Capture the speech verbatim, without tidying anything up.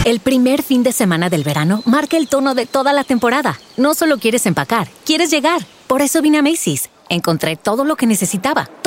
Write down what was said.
El primer fin de semana del verano marca el tono de toda la temporada. No solo quieres empacar, quieres llegar. Por eso vine a Macy's. Encontré todo lo que necesitaba.